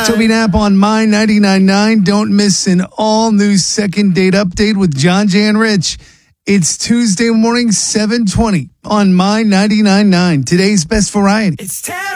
Toby Knapp on My 99.9. Don't miss an all-new second date update with John, Jay, and Rich. It's Tuesday morning, 7:20 on My 99.9. Today's best variety. It's 10.